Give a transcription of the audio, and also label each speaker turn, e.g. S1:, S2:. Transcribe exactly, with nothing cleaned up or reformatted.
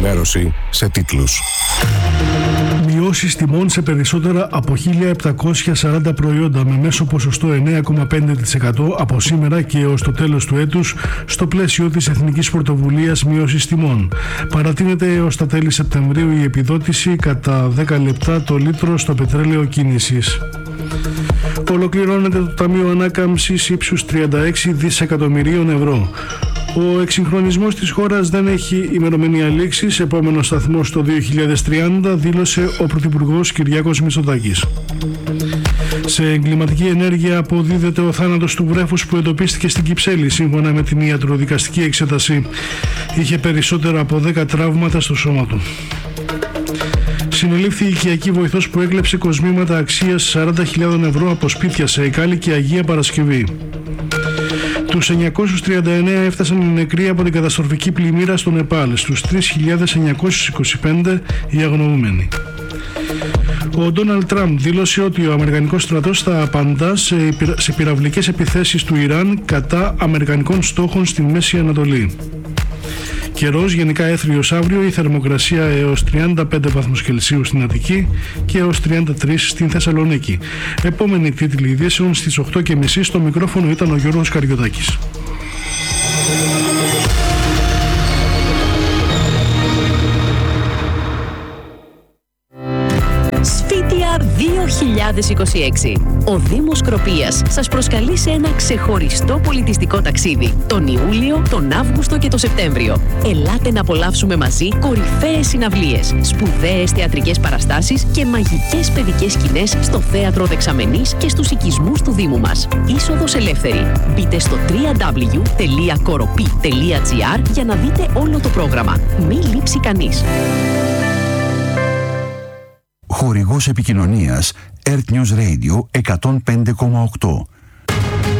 S1: Ενημέρωση σε τίτλους.
S2: Μειώσεις τιμών σε περισσότερα από χίλια επτακόσια σαράντα προϊόντα με μέσο ποσοστό εννέα κόμμα πέντε τοις εκατό από σήμερα και έως το τέλος του έτους στο πλαίσιο της Εθνικής Πρωτοβουλίας Μείωσης Τιμών. Παρατείνεται έως τα τέλη Σεπτεμβρίου η επιδότηση κατά δέκα λεπτά το λίτρο στο πετρέλαιο κίνησης. Ολοκληρώνεται το Ταμείο Ανάκαμψης ύψους τριάντα έξι δισεκατομμυρίων ευρώ. Ο εξυγχρονισμός της χώρας δεν έχει ημερομηνία λήξης. Επόμενος σταθμός το δύο χιλιάδες τριάντα, δήλωσε ο Πρωθυπουργός Κυριάκος Μητσοτάκης. Σε εγκληματική ενέργεια αποδίδεται ο θάνατος του βρέφους που εντοπίστηκε στην Κυψέλη. Σύμφωνα με την ιατροδικαστική εξέταση, είχε περισσότερα από δέκα τραύματα στο σώμα του. Συνελήφθη η οικιακή βοηθός που έκλεψε κοσμήματα αξίας σαράντα χιλιάδες ευρώ από σπίτια σε Εκάλη και Αγία Παρασκευή. Τους εννιακόσιους τριάντα εννέα έφτασαν οι νεκροί από την καταστροφική πλημμύρα στο Νεπάλ, στους τρεις χιλιάδες εννιακόσιους είκοσι πέντε οι αγνοούμενοι. Ο Ντόναλντ Τραμπ δήλωσε ότι ο Αμερικανικός στρατός θα απαντά σε, πυρα... σε πυραυλικές επιθέσεις του Ιράν κατά Αμερικανικών στόχων στη Μέση Ανατολή. Καιρός γενικά έθριος αύριο, η θερμοκρασία έως τριάντα πέντε βαθμούς Κελσίου στην Αττική και έως τριάντα τρία στην Θεσσαλονίκη. Επόμενη τίτλη ειδήσεων στις οκτώ και μισή. Στο μικρόφωνο ήταν ο Γιώργος Καριωτάκης.
S3: δύο χιλιάδες είκοσι έξι. Ο Δήμος Σκροπίας σας προσκαλεί σε ένα ξεχωριστό πολιτιστικό ταξίδι τον Ιούλιο, τον Αύγουστο και τον Σεπτέμβριο. Ελάτε να απολαύσουμε μαζί κορυφαίες συναυλίες, σπουδαίες θεατρικές παραστάσεις και μαγικές παιδικές σκηνές στο Θέατρο Δεξαμενής και στους οικισμούς του Δήμου μας. Είσοδος ελεύθερη. Μπείτε στο double-u double-u double-u τελεία κοροπή τελεία τζι άρ για να δείτε όλο το πρόγραμμα. Μη λείψει κανείς.
S4: Χορηγός επικοινωνίας Earth News Radio εκατόν πέντε κόμμα οκτώ.